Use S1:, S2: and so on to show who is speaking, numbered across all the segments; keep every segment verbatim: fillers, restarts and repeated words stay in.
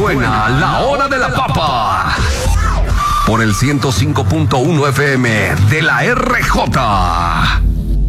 S1: Suena la hora de la papa. Por el ciento cinco punto uno F M de la R J.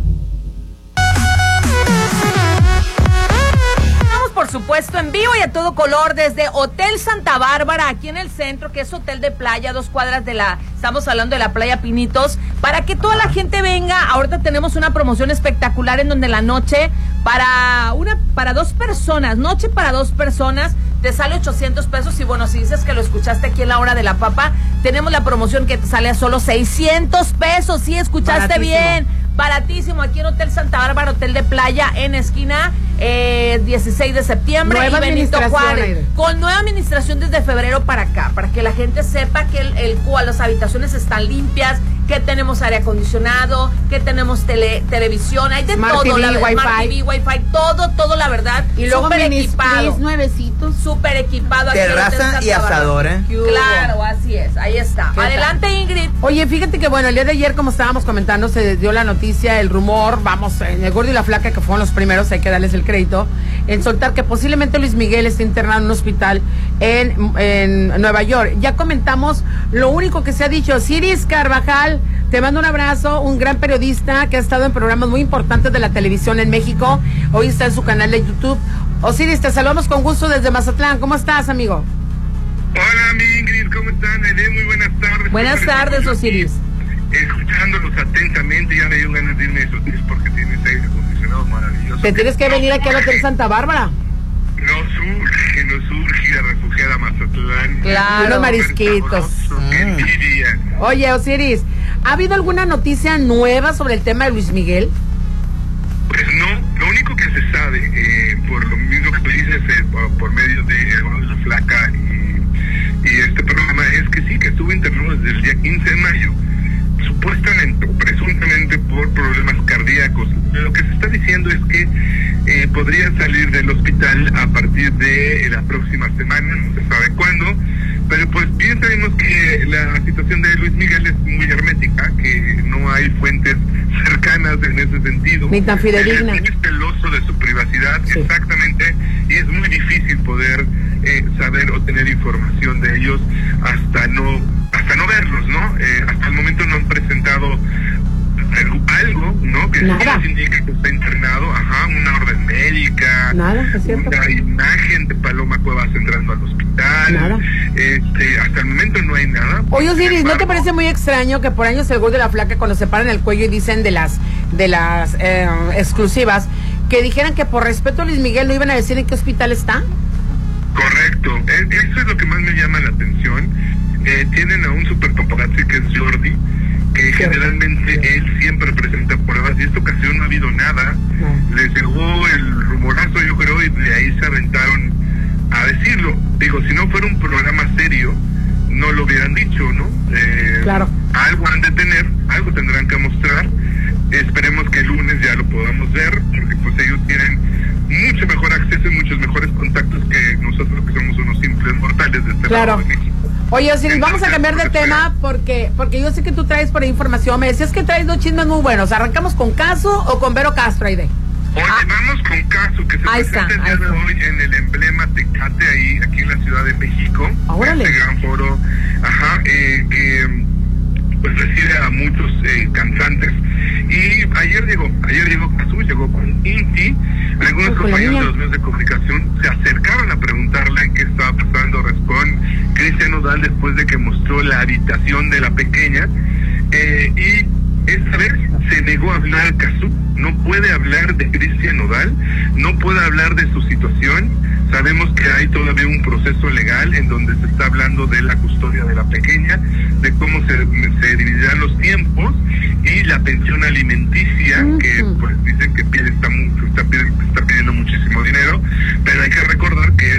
S2: Por supuesto, en vivo y a todo color desde Hotel Santa Bárbara, aquí en el centro, que es hotel de playa, dos cuadras de la, estamos hablando de la playa Pinitos, para que toda la gente venga. Ahorita tenemos una promoción espectacular en donde la noche para una, para dos personas, noche para dos personas, te sale ochocientos pesos. Y bueno, si dices que lo escuchaste aquí en la hora de la papa, tenemos la promoción que te sale a solo seiscientos pesos. Sí, escuchaste baratísimo. Bien, baratísimo, aquí en Hotel Santa Bárbara, hotel de playa en esquina eh, dieciséis de septiembre
S3: nueva
S2: y Benito Juárez,
S3: Aire.
S2: Con nueva administración desde febrero para acá, para que la gente sepa que el, el las habitaciones están limpias, que tenemos aire acondicionado, que tenemos tele, televisión, hay de
S3: Smart
S2: todo,
S3: T V,
S2: la
S3: Wi-Fi.
S2: Smart T V, Wi-Fi, todo, todo la verdad,
S3: y luego
S2: súper equipado,
S3: nuevecitos,
S2: súper equipado,
S4: terraza y asador, ¿eh?
S2: Claro, así es, ahí está. Adelante, tal? Ingrid.
S3: Oye, fíjate que bueno, el día de ayer, como estábamos comentando, se dio la noticia, el rumor, vamos, en el Gordo y la Flaca, que fueron los primeros, hay que darles el crédito, en soltar que posiblemente Luis Miguel esté internado en un hospital en, en Nueva York. Ya comentamos lo único que se ha dicho. Osiris Carvajal, te mando un abrazo, un gran periodista que ha estado en programas muy importantes de la televisión en México, hoy está en su canal de YouTube. Osiris, te saludamos con gusto desde Mazatlán, ¿cómo estás, amigo?
S5: Hola, mi Ingrid, ¿cómo están? Muy buenas tardes.
S2: Buenas tardes, Osiris.
S5: Escuchándolos atentamente, ya me dio ganas de irme a esos días porque tienes aire acondicionado maravilloso.
S3: Te tienes que
S5: no
S3: venir aquí al Hotel Santa Bárbara.
S5: Nos urge, nos urge ir a refugiar a Mazatlán.
S2: Claro.
S3: Unos marisquitos.
S5: Mm. Envidia.
S3: Oye, Osiris, ¿ha habido alguna noticia nueva sobre el tema de Luis Miguel?
S5: Pues no, lo único que se sabe, eh, por lo mismo que tú dices, eh, por, por medio de El Gordo y la Flaca y, y este programa, es que sí, que estuvo internado desde el día quince de mayo. Supuestamente o presuntamente por problemas cardíacos. Lo que se está diciendo es que eh, podría salir del hospital a partir de la próxima semana, no se sabe cuándo, pero pues bien sabemos que la situación de Luis Miguel es muy hermética, que no hay fuentes cercanas en ese sentido.
S3: Ni tan fidedigna.
S5: Es muy celoso de su privacidad, sí. Exactamente, y es muy difícil poder eh, saber o tener información de ellos hasta no hasta no verlos, ¿no? Eh, hasta el momento no han presentado algo, algo ¿no? Que nos indique que está internado, ajá, una orden médica,
S3: nada, es cierto.
S5: Una imagen de Paloma Cuevas entrando al hospital,
S3: nada.
S5: Este, hasta el momento no hay nada.
S3: Oye, Osiris, ¿no te parece muy extraño que por años el Gordo y la Flaca, cuando se paran el cuello y dicen de las de las eh, exclusivas, que dijeran que por respeto a Luis Miguel no iban a decir en qué hospital está?
S5: Correcto, eso es lo que más me llama la atención. Eh, tienen a un super paparazzi que es Jordi, que generalmente él siempre presenta pruebas, y esta ocasión no ha habido nada. No. Les llegó el rumorazo, yo creo, y de ahí se aventaron a decirlo. Digo, si no fuera un programa serio, no lo hubieran dicho, ¿no? Eh,
S3: claro.
S5: Algo han de tener, algo tendrán que mostrar. Esperemos que el lunes ya lo podamos ver, porque pues ellos tienen mucho mejor acceso y muchos mejores contactos que nosotros, que somos unos simples mortales de este
S3: claro.
S5: lado de México.
S3: Oye, Osiris, vamos a cambiar de tema porque porque yo sé que tú traes por ahí información. Me decías que traes dos chismes muy buenos. ¿Arrancamos con Casu o con Vero Castro, Aide?
S5: Oye, ah. vamos con Casu, que se
S3: ahí
S5: presenta
S3: está,
S5: el día de hoy en el emblema Tecate, ahí, aquí en la Ciudad de México.
S3: Órale.
S5: Este gran foro, ajá, eh, que pues recibe a muchos eh, cantantes. Y ayer llegó, ayer llegó Casu, llegó con Inti. Algunos compañeros de los medios de comunicación se acercaron a preguntarle qué estaba pasando con Cristian Nodal después de que mostró la habitación de la pequeña. Eh, y esta vez se negó a hablar Casu. No puede hablar de Cristian Nodal, no puede hablar de su situación. Sabemos que hay todavía un proceso legal en donde se está hablando de la custodia de la pequeña, de cómo se, se dividirán los tiempos y la pensión alimenticia